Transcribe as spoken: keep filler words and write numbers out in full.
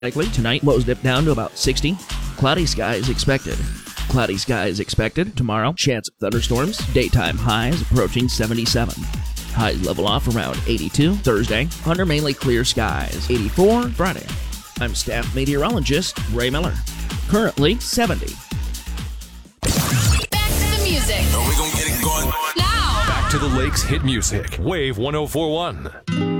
Tonight, lows dip down to about sixty. Cloudy skies expected. Cloudy skies expected tomorrow. Chance of thunderstorms. Daytime highs approaching seventy-seven. Highs level off around eighty-two. Thursday, under mainly clear skies. eighty-four. Friday. I'm staff meteorologist Ray Miller. Currently seventy. Back to the music. Are we gonna get it going? Now. Back to the Lakes hit music. Wave one oh four one.